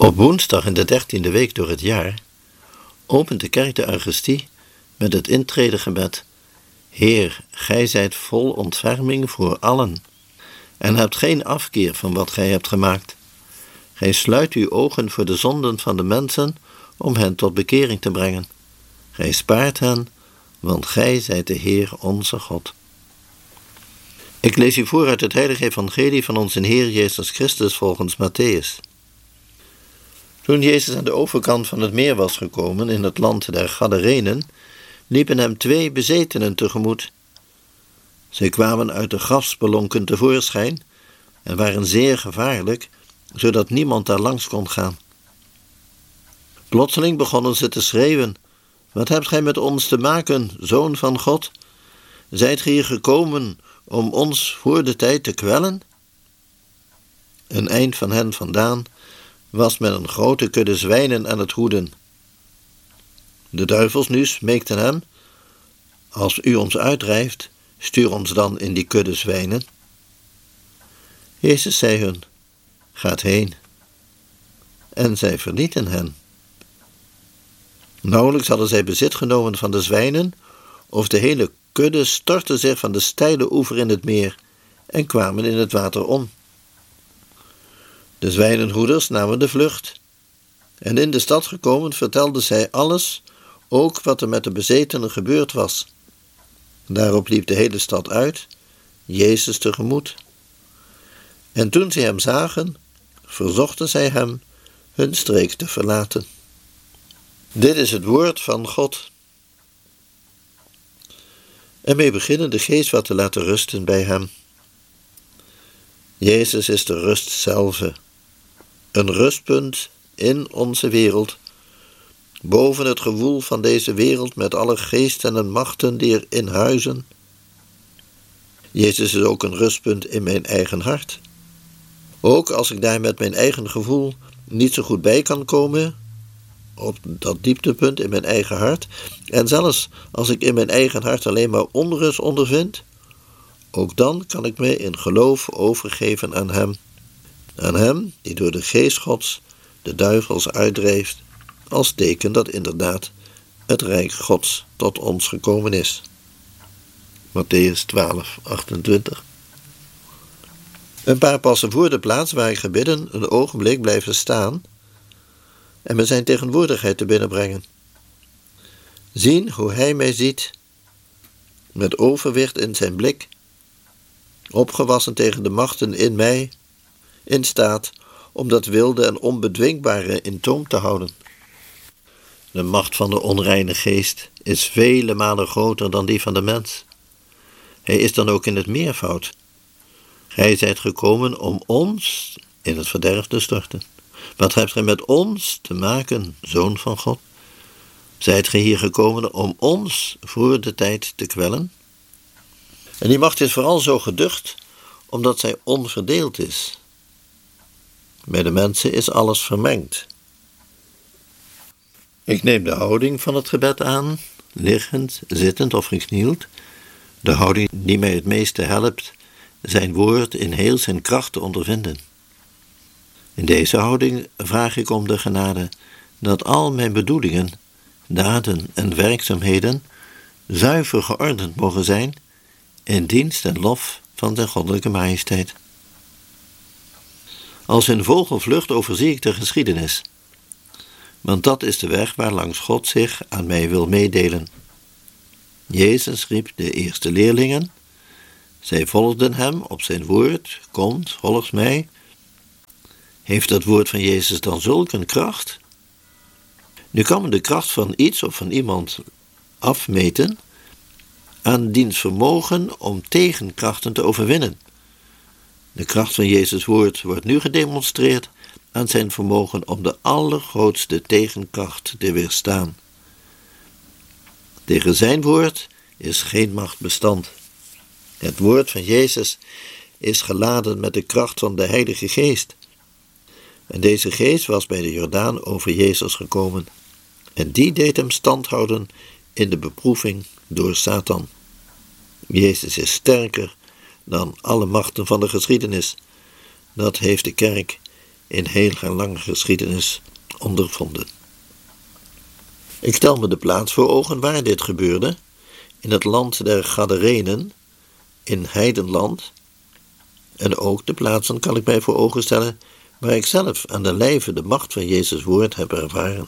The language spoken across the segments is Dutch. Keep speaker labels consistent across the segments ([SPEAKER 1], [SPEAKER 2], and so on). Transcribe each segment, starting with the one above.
[SPEAKER 1] Op woensdag in de 13e week door het jaar opent de kerk de Eucharistie met het intredegebed: Heer, gij zijt vol ontferming voor allen en hebt geen afkeer van wat gij hebt gemaakt. Gij sluit uw ogen voor de zonden van de mensen om hen tot bekering te brengen. Gij spaart hen, want gij zijt de Heer onze God. Ik lees u voor uit het heilige evangelie van onze Heer Jezus Christus volgens Mattheüs. Toen Jezus aan de overkant van het meer was gekomen in het land der Gadarenen, liepen hem 2 bezetenen tegemoet. Zij kwamen uit de grafspelonken tevoorschijn en waren zeer gevaarlijk, zodat niemand daar langs kon gaan. Plotseling begonnen ze te schreeuwen: Wat hebt gij met ons te maken, Zoon van God? Zijt gij hier gekomen om ons voor de tijd te kwellen? Een eind van hen vandaan was met een grote kudde zwijnen aan het hoeden. De duivels nu smeekten hem: Als u ons uitdrijft, stuur ons dan in die kudde zwijnen. Jezus zei hun: Gaat heen. En zij verlieten hen. Nauwelijks hadden zij bezit genomen van de zwijnen, of de hele kudde stortte zich van de steile oever in het meer en kwamen in het water om. De zwijnenhoeders namen de vlucht, en in de stad gekomen vertelden zij alles, ook wat er met de bezetenen gebeurd was. Daarop liep de hele stad uit, Jezus tegemoet. En toen zij hem zagen, verzochten zij hem hun streek te verlaten. Dit is het woord van God. Ermee beginnen de geest wat te laten rusten bij hem. Jezus is de rust zelf, een rustpunt in onze wereld, boven het gewoel van deze wereld met alle geesten en machten die erin huizen. Jezus is ook een rustpunt in mijn eigen hart. Ook als ik daar met mijn eigen gevoel niet zo goed bij kan komen, op dat dieptepunt in mijn eigen hart, en zelfs als ik in mijn eigen hart alleen maar onrust ondervind, ook dan kan ik me in geloof overgeven aan Hem. Aan Hem die door de geest Gods de duivels uitdreef, als teken dat inderdaad het Rijk Gods tot ons gekomen is. Mattheüs 12:28. Een paar passen voor de plaats waar ik gebidden een ogenblik blijven staan en me zijn tegenwoordigheid te binnenbrengen. Zien hoe Hij mij ziet, met overwicht in zijn blik, opgewassen tegen de machten in mij, in staat om dat wilde en onbedwingbare in toom te houden. De macht van de onreine geest is vele malen groter dan die van de mens. Hij is dan ook in het meervoud. Gij zijt gekomen om ons in het verderf te storten. Wat hebt gij met ons te maken, Zoon van God? Zijt gij hier gekomen om ons voor de tijd te kwellen? En die macht is vooral zo geducht, omdat zij onverdeeld is. Bij de mensen is alles vermengd. Ik neem de houding van het gebed aan, liggend, zittend of geknield, de houding die mij het meeste helpt zijn woord in heel zijn kracht te ondervinden. In deze houding vraag ik om de genade dat al mijn bedoelingen, daden en werkzaamheden zuiver geordend mogen zijn in dienst en lof van zijn goddelijke majesteit. Als in vogelvlucht overzie ik de geschiedenis, want dat is de weg waarlangs God zich aan mij wil meedelen. Jezus riep de eerste leerlingen. Zij volgden hem op zijn woord: Komt, volg mij. Heeft dat woord van Jezus dan zulk een kracht? Nu kan men de kracht van iets of van iemand afmeten aan diens vermogen om tegenkrachten te overwinnen. De kracht van Jezus' woord wordt nu gedemonstreerd aan zijn vermogen om de allergrootste tegenkracht te weerstaan. Tegen zijn woord is geen macht bestand. Het woord van Jezus is geladen met de kracht van de Heilige Geest. En deze geest was bij de Jordaan over Jezus gekomen. En die deed hem stand houden in de beproeving door Satan. Jezus is sterker dan alle machten van de geschiedenis. Dat heeft de kerk in heel haar lange geschiedenis ondervonden. Ik stel me de plaats voor ogen waar dit gebeurde, in het land der Gadarenen, in heidenland, en ook de plaatsen kan ik mij voor ogen stellen waar ik zelf aan de lijve de macht van Jezus' woord heb ervaren.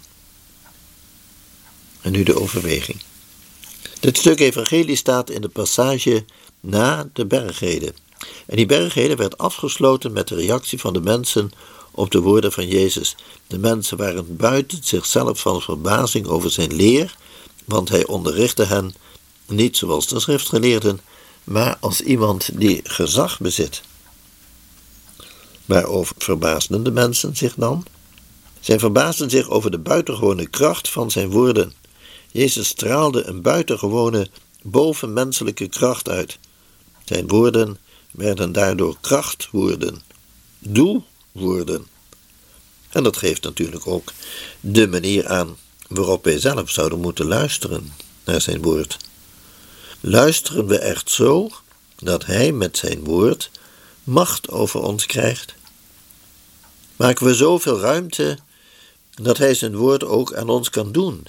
[SPEAKER 1] En nu de overweging. Dit stuk evangelie staat in de passage na de bergrede. En die bergrede werd afgesloten met de reactie van de mensen op de woorden van Jezus. De mensen waren buiten zichzelf van verbazing over zijn leer, want hij onderrichtte hen niet zoals de schriftgeleerden, maar als iemand die gezag bezit. Waarover verbaasden de mensen zich dan? Zij verbaasden zich over de buitengewone kracht van zijn woorden. Jezus straalde een buitengewone, bovenmenselijke kracht uit. Zijn woorden werden daardoor krachtwoorden, doelwoorden. En dat geeft natuurlijk ook de manier aan waarop wij zelf zouden moeten luisteren naar zijn woord. Luisteren we echt zo dat hij met zijn woord macht over ons krijgt? Maken we zoveel ruimte dat hij zijn woord ook aan ons kan doen?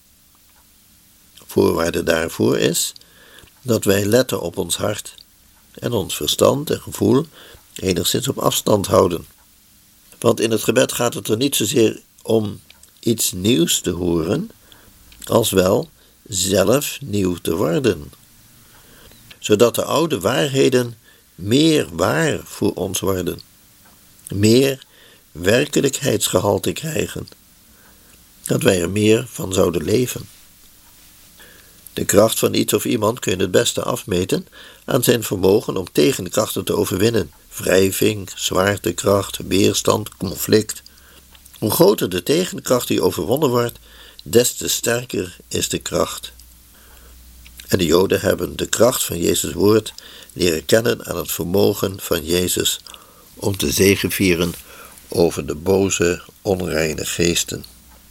[SPEAKER 1] Voorwaarde daarvoor is dat wij letten op ons hart en ons verstand en gevoel enigszins op afstand houden. Want in het gebed gaat het er niet zozeer om iets nieuws te horen, als wel zelf nieuw te worden. Zodat de oude waarheden meer waar voor ons worden, meer werkelijkheidsgehalte krijgen, dat wij er meer van zouden leven. De kracht van iets of iemand kun je het beste afmeten aan zijn vermogen om tegenkrachten te overwinnen. Wrijving, zwaartekracht, weerstand, conflict. Hoe groter de tegenkracht die overwonnen wordt, des te sterker is de kracht. En de Joden hebben de kracht van Jezus' woord leren kennen aan het vermogen van Jezus om te zegevieren over de boze, onreine geesten.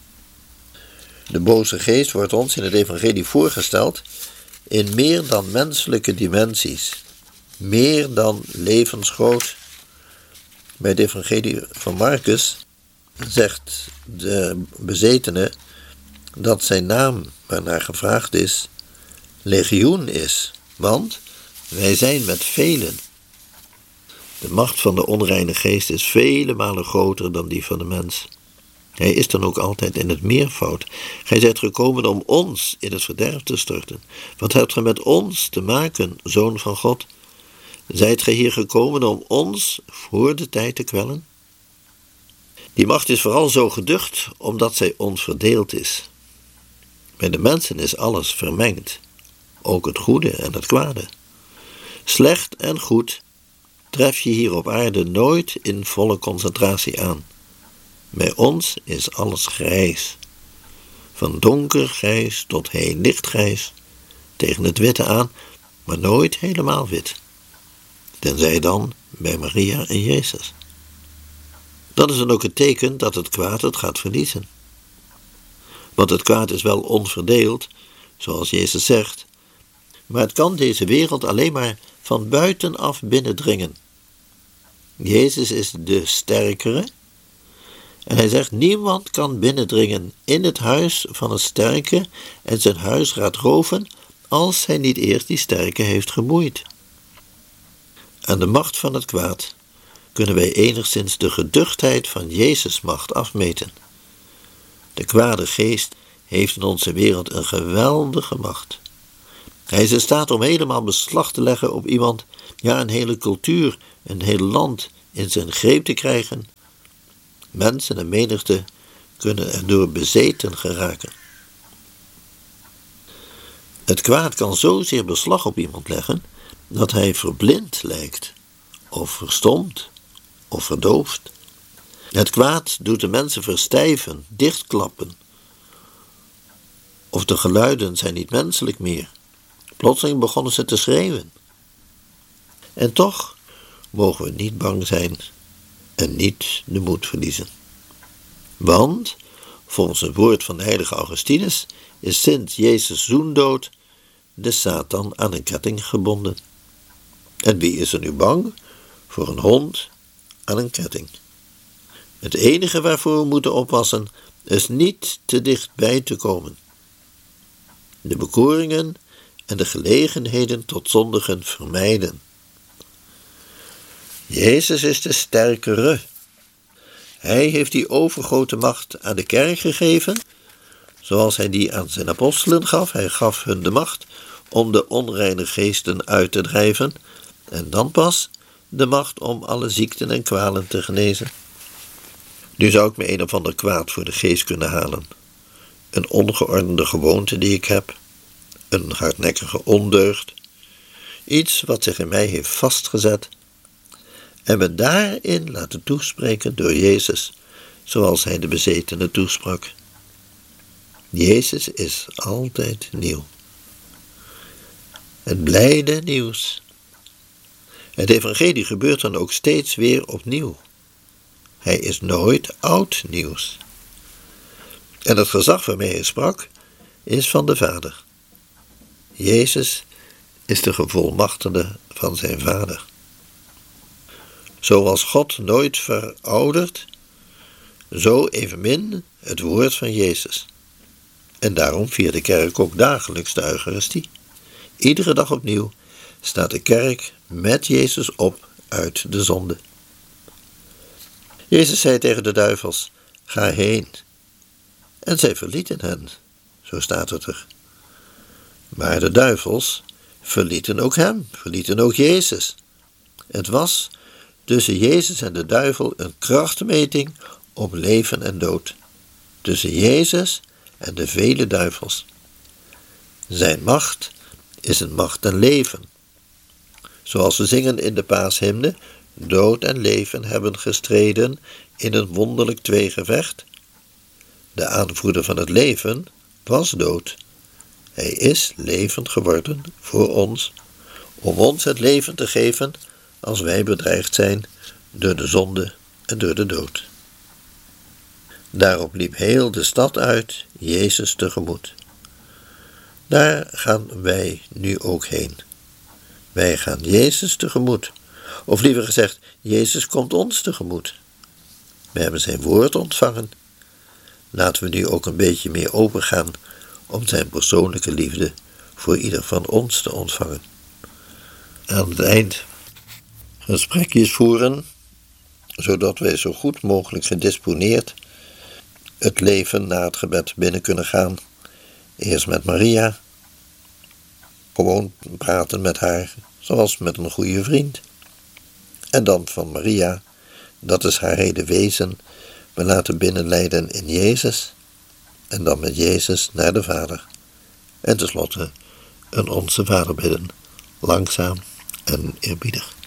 [SPEAKER 1] De boze geest wordt ons in het evangelie voorgesteld in meer dan menselijke dimensies, meer dan levensgroot. Bij het evangelie van Marcus zegt de bezetene dat zijn naam, waarnaar gevraagd is, legioen is, want wij zijn met velen. De macht van de onreine geest is vele malen groter dan die van de mens. Hij is dan ook altijd in het meervoud. Gij zijt gekomen om ons in het verderf te storten. Wat hebt gij met ons te maken, Zoon van God? Zijt gij hier gekomen om ons voor de tijd te kwellen? Die macht is vooral zo geducht omdat zij onverdeeld is. Bij de mensen is alles vermengd, ook het goede en het kwade. Slecht en goed tref je hier op aarde nooit in volle concentratie aan. Bij ons is alles grijs. Van donkergrijs tot heel lichtgrijs, tegen het witte aan, maar nooit helemaal wit. Tenzij dan bij Maria en Jezus. Dat is dan ook het teken dat het kwaad het gaat verliezen. Want het kwaad is wel onverdeeld, zoals Jezus zegt, maar het kan deze wereld alleen maar van buitenaf binnendringen. Jezus is de sterkere en hij zegt: niemand kan binnendringen in het huis van een sterke en zijn huis gaat roven als hij niet eerst die sterke heeft gemoeid. Aan de macht van het kwaad kunnen wij enigszins de geduchtheid van Jezus' macht afmeten. De kwade geest heeft in onze wereld een geweldige macht. Hij is in staat om helemaal beslag te leggen op iemand, ja, een hele cultuur, een heel land in zijn greep te krijgen. Mensen en menigte kunnen erdoor bezeten geraken. Het kwaad kan zozeer beslag op iemand leggen dat hij verblind lijkt, of verstomt, of verdooft. Het kwaad doet de mensen verstijven, dichtklappen. Of de geluiden zijn niet menselijk meer. Plotseling begonnen ze te schreeuwen. En toch mogen we niet bang zijn en niet de moed verliezen. Want, volgens het woord van de heilige Augustinus, is sinds Jezus' zoendood de Satan aan een ketting gebonden. En wie is er nu bang voor een hond aan een ketting? Het enige waarvoor we moeten oppassen is niet te dichtbij te komen. De bekoringen en de gelegenheden tot zondigen vermijden. Jezus is de sterkere. Hij heeft die overgrote macht aan de kerk gegeven, zoals hij die aan zijn apostelen gaf. Hij gaf hun de macht om de onreine geesten uit te drijven en dan pas de macht om alle ziekten en kwalen te genezen. Nu zou ik me een of ander kwaad voor de geest kunnen halen. Een ongeordende gewoonte die ik heb, een hardnekkige ondeugd, iets wat zich in mij heeft vastgezet en me daarin laten toespreken door Jezus, zoals hij de bezetene toesprak. Jezus is altijd nieuw. Het blijde nieuws. Het evangelie gebeurt dan ook steeds weer opnieuw. Hij is nooit oud nieuws. En het gezag waarmee hij sprak is van de Vader. Jezus is de gevolmachtigde van zijn Vader. Zoals God nooit veroudert, zo evenmin het woord van Jezus. En daarom viert de kerk ook dagelijks de Eucharistie. Iedere dag opnieuw staat de kerk met Jezus op uit de zonde. Jezus zei tegen de duivels: ga heen. En zij verlieten hen, zo staat het er. Maar de duivels verlieten ook hem, verlieten ook Jezus. Het was tussen Jezus en de duivel een krachtmeting om leven en dood. Tussen Jezus en de vele duivels. Zijn macht is een macht en leven. Zoals we zingen in de paashymne: dood en leven hebben gestreden in een wonderlijk tweegevecht. De aanvoerder van het leven was dood. Hij is levend geworden voor ons, om ons het leven te geven als wij bedreigd zijn door de zonde en door de dood. Daarop liep heel de stad uit Jezus tegemoet. Daar gaan wij nu ook heen. Wij gaan Jezus tegemoet. Of liever gezegd, Jezus komt ons tegemoet. We hebben zijn woord ontvangen. Laten we nu ook een beetje meer opengaan om zijn persoonlijke liefde voor ieder van ons te ontvangen. Aan het eind gesprekjes voeren, zodat wij zo goed mogelijk gedisponeerd het leven na het gebed binnen kunnen gaan. Eerst met Maria, gewoon praten met haar, zoals met een goede vriend. En dan van Maria, dat is haar hele wezen, we laten binnenleiden in Jezus. En dan met Jezus naar de Vader. En tenslotte een Onze Vader bidden, langzaam en eerbiedig.